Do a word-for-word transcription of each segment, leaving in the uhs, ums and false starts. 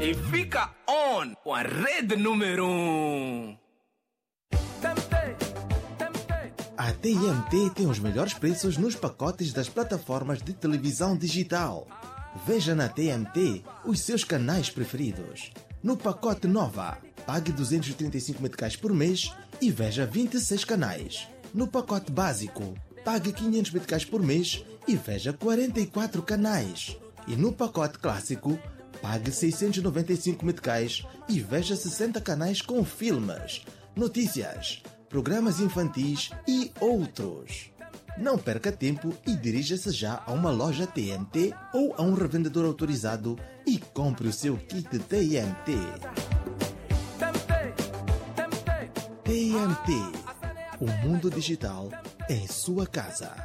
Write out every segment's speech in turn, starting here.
e fica on com a rede número um. A T M T tem os melhores preços nos pacotes das plataformas de televisão digital. Veja na T M T os seus canais preferidos. No pacote Nova, pague duzentos e trinta e cinco meticais por mês e veja vinte e seis canais. No pacote Básico, pague quinhentos meticais por mês e veja quarenta e quatro canais. E no pacote Clássico, pague seiscentos e noventa e cinco meticais e veja sessenta canais com filmes, notícias, programas infantis e outros. Não perca tempo e dirija-se já a uma loja T M T ou a um revendedor autorizado e compre o seu kit T M T. T M T. O mundo digital em sua casa.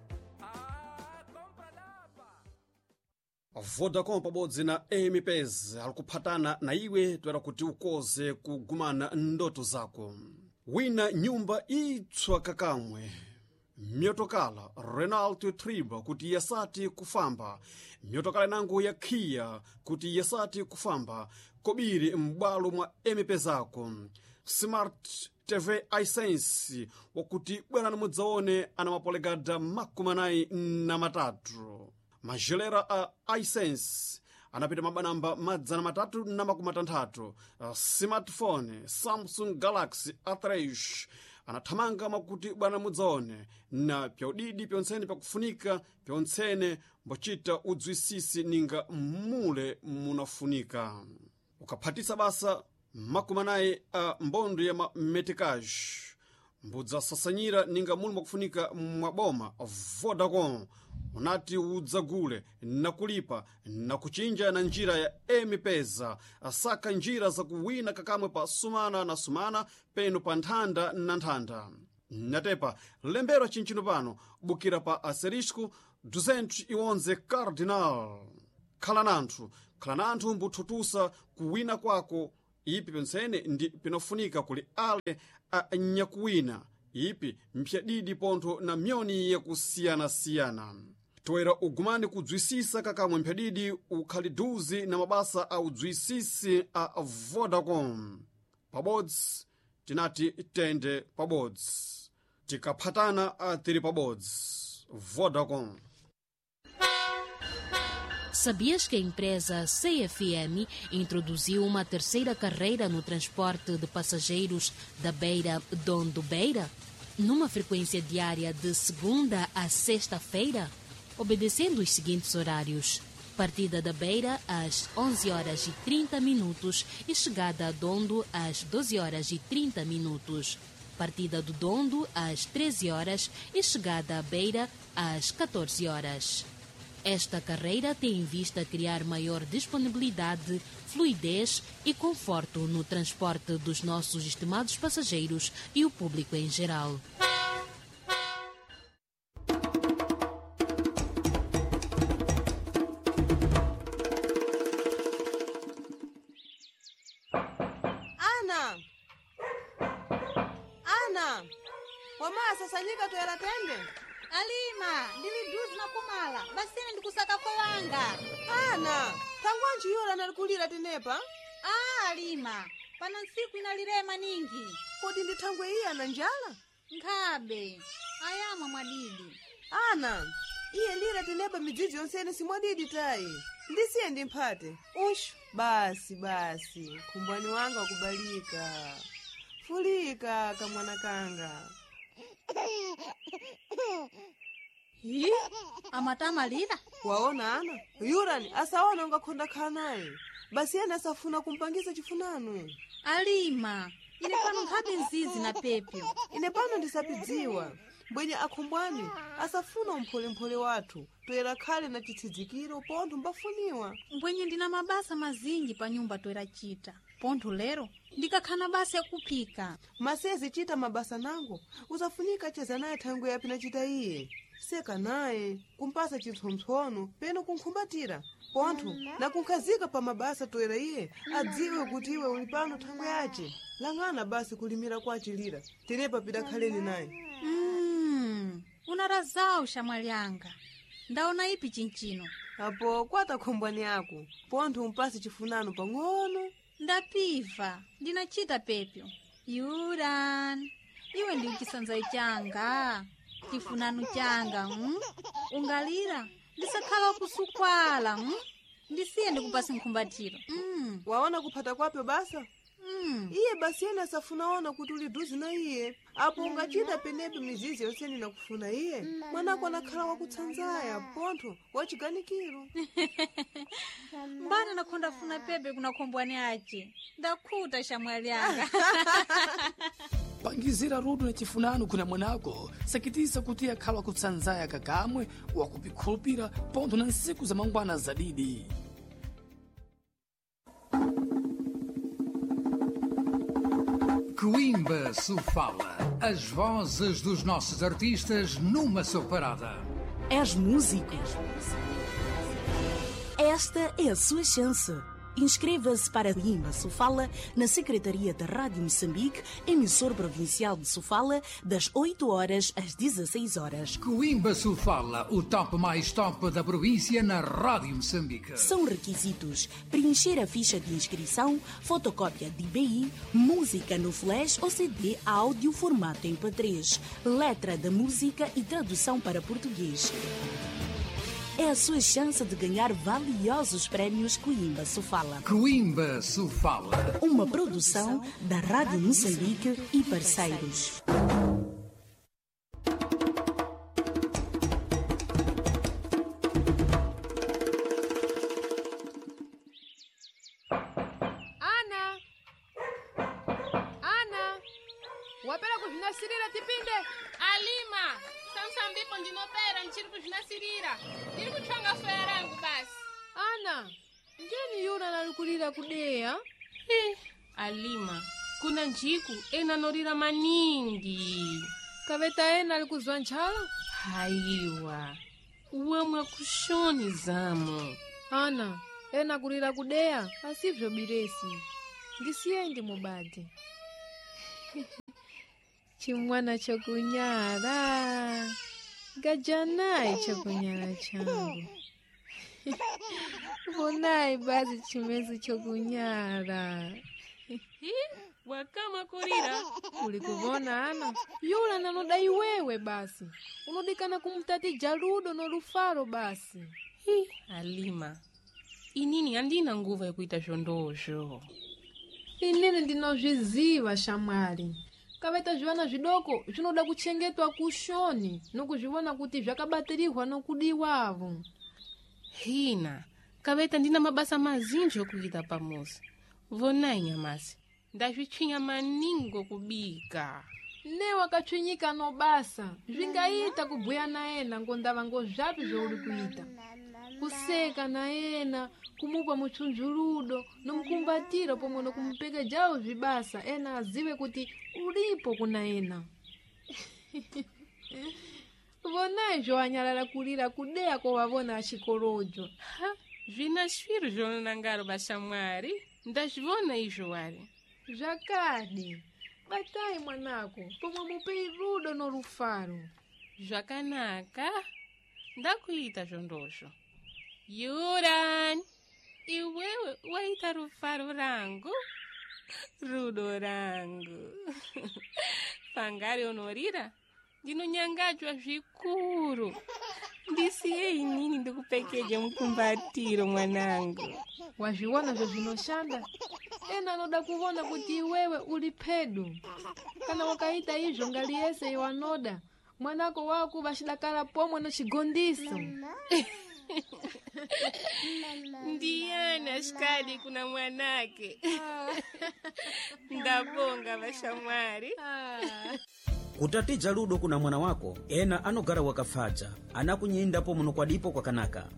Vodacom pabodzi na M P S alikuphatana na iwe toera kuti ukoze kugumana ndoto zako. Wina nyumba itswa kakamwe. Myotokala Renault Triba kuti yasati kufamba. Myotokala nangu ya Kia kuti yasati kufamba. Kobiri mbalo mwa M P zako. Smart T V iSense wakuti bwana namudzaone ana mapolegada makumanai na matatu. Majelera a iSense anapita mabanamba madzana matatu na makumatanthatu. Smartphone Samsung Galaxy A três anathamanga makuti bwana mudzaone na pyaudidi pyontsene pakufunika pyontsene mbochita udzwisisi ninga mule munafunika. Ukaphatisa basa makumanayi a mbondo ya ma metikaj mbudza sasanyira ninga muli mwakufunika mwaboma. Vodacom unati udzagule na kulipa na kuchinja na njira ya M-Pesa. Asaka njira za kuwina kakamwe pa sumana na sumana peno pa nthanda na nthanda. Natepa lembero chinchino pano bukira pa asterisco duzentos e onze cardinal. Khala nanthu khala nanthu mbuthutusa kuwina kwako. Ipi pensene ndi pinofunika kuli ale a nyakuwina. Ipi mpyadidi ponto na myoni ya kusiyana siyana. Toera ugumani kudzwisisa kakamwe mpyadidi ukhaliduzi na mabasa a udzwisisi a Vodacom. Pabodzi tinati tende pabodzi. Tikaphatana a tiri pabodzi. Vodacom. Sabias que a empresa C F M introduziu uma terceira carreira no transporte de passageiros da Beira-Dondo-Beira? Numa frequência diária de segunda a sexta-feira, obedecendo os seguintes horários. Partida da Beira às onze horas e trinta minutos e chegada a Dondo às doze horas e trinta minutos. Partida do Dondo às treze horas e chegada à Beira às catorze horas. Esta carreira tem em vista criar maior disponibilidade, fluidez e conforto no transporte dos nossos estimados passageiros e o público em geral. Ana! Ana! Wamasa sanyika toera tende? Alima, ndiliduzi na kumala, basini ndikusaka kwa wanga. Ana, tangwanji yora nalikulira tenepa? Ah, Alima, pana nsiku inalirema ningi. Kodi ndithangwe iya na njala? Nkhabe, ayama mwadidi. Ana, iye lira tenepa midzidzi yonsene si mwadidi tayi. Ndisiye ndimphate. Ushu, basi basi, kumbwani wanga wakubalika. Fulika kamwana kanga. Hi, amatama lila? Waona Ana, yurani asaona ungakhonda khanaye. Basi yana asafuna kumpangisa chifunano. Alima, ine pano nkhabe nzizi na pepyo. Ine pano ndisapidziwa. Mbwenye akhumbwani asafuna umphole mphole wathu. Toera khale na chithidzikiro pontho mbafuniwa. Mbwenye ndina mabasa mazingi pa nyumba toera chita. Pontho lero ndikakhana basa yakuphika. Masezi chita mabasa nango uzafunika cheza naye thangwe yapi na chita iye. Seka naye kumpasa chitsompsono peno kunkhumbatira. Pontho na kunkhazika pa mabasa toera iye adziwe kuti iwe uli pano thangwe yace. Lang'ana basi kulimira kwa chilira. Tenepa pita khaleni naye. Mm, unarazao shamwali anga. Ndaona ipi chinchino. apo kwata khombwani yako pontho umpasi chifunano pang'ono. Ndapiva ndinachita pepyo Yuran, iwe ndi chisanza changa chifunano changa hm? Ungalira ndisakhala kusukwala hm? Ndisiye ndikupasi nkhumbatiro mm. Waona kuphata kwape basa mm. Iye basi yena asafunaona kuti uli duzi na iye apo ungachita penepe mizizi yoseni na kufuna iye mwanako anakhala wakutsanzaya pontho wachiganikiro. Mbana nakhonda funa pepe kuna khombwani ache ndakhuta shamwali yanga. Pangizira rudu na chifunano kuna mwanako sakitisa kuti akhala kutsanzaya kakamwe wakupikhulupira pontho na nsiku za mangwana zadidi. Coimbra Sofala, as vozes dos nossos artistas numa só parada. És músico? Esta é a sua chance. Inscreva-se para Coimbra Sofala na Secretaria da Rádio Moçambique, emissor provincial de Sofala, das oito horas às dezesseis horas. Coimbra Sofala, o top mais top da província na Rádio Moçambique. São requisitos: preencher a ficha de inscrição, fotocópia de I B I, música no flash ou C D áudio formato M P três, letra da música e tradução para português. É a sua chance de ganhar valiosos prémios Coimbra Sofala. Coimbra Sofala. Uma produção da Rádio Moçambique e parceiros. Ana! Ana! Wapela kujinasirira tipinde? Alima! Samsambipo ndinopera nchiri kujinasirira. Ndiri kuchanga soya rangu basi. Ana! Njeni yuna nalikulira kudeya? Eh, Alima, kuna njiku ena norira maningi. Kaveta ena alikuzwa nchala? Haiwa. Uwamwa kushoni zamu. Ana, ena kulira kudeya asivyo biresi. Ndisiyendi mubadi. Chimwana chokunyara. Gajanai chokunyara changu. Vonai bazi chimezi chokunyara. Wakama kurira. Ulikuvona Ana? Yula nanodai wewe basi. Unodikana kumtati Jaludo no Rufaro basi. Hi, Alima. Inini andina nguva ya kuita shondosho. Inini ndinozviziva shamwali. Kaveta Joana vidoko zvinoda kuchengetwa kushoni nokuzvivona kuti zvakabatirihwa nokudiwavo. Hina, kaveta ndina mabasa mazinji okuita pamosi. Vonai nyamasi, ndazvichinja maningo kubika. Ne wakachwinyika no basa, zvingaita kubhuya naena ngondava ngozvapi zvauri kuita. Kuseka naena, kumupa muchunjurudo, nomukumbatira pomwe nokumupeka jawo zvibasa, ena azive kuti ulipo kunaena. Vonai zvoanyalala kulira kudeya kovavona achikorojo. Ha, zvina shwiro zvonangaro bashamwari, ndazvivona izvo wari. Zvakadi, batai mwanako, pomwe mupei rudo no Rufaro. Zvakanaka, ndakuita zvondosho. Yuran, iwewe waita Rufaro rangu, rudo rangu. Pangari onorira, ndinonyangadzwa zvikuru. Ndisiye inini ndikupekeje mukumbatiro mwanangu. Wazviona zvo zvinoshanda? Ena anoda kuvona kuti iwewe uli pedu. Kana wakaita izvo ngaliyese iwanoda, mwanako wako vachidakala pomwe nochigondiso. Ndiyana shikadi kuna mwanake. Ndabonga vashamwari. Kutati Jaludo kuna mwana wako, ena anogara wakafaja, anakunyindapo muno kwadipo kwa kanaka.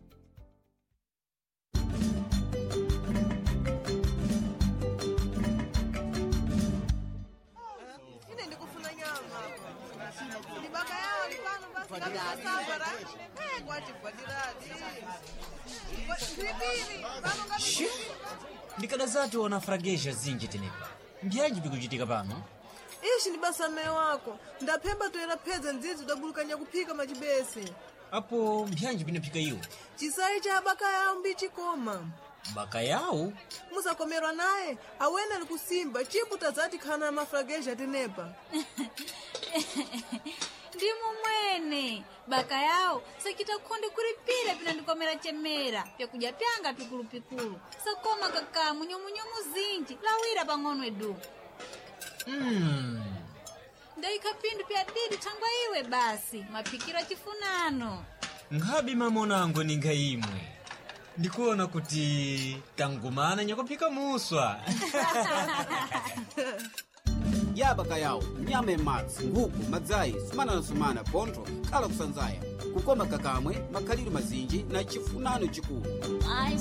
Ine ndikufuna nyama. Ndibaka yao lipano basi kabisa sabara. Eh, kwachi kwadiradi. Ndipiri, pano kabisa. Ndikada zatu wana fragesha zinji tenepa. Ndiyaji bikujitika pano? Ishi ni basa mme wako. Ndapemba toera peza nzizi udabulukanya kupika majibesi. apo mbyanji pinaphika iwo chisayi cha bakayawo mbichikoma bakayawo muzakomerwa naye awene ali kusimba chipu tazati khana mafrageja tenepa ndimo mwene bakayawo sakita khonde kulipira pina ndikomera chemera pyakudya pyanga pikulu-pikulu sakoma kakamu nyomunyomu zinji lawira pang'ono edu mm. ndaikapindu pyadidi thangwa iwe basi mapikiro chifunano nkhabi mamonango ninga imwe ndikuona kuti tangumana nyakuphika muswa yabaka yawo nyama emadzi nkhuku madzayi sumana na sumana pontho khala kusanzaya kukoma kakamwe makhaliro mazinji na chifunano chikulu.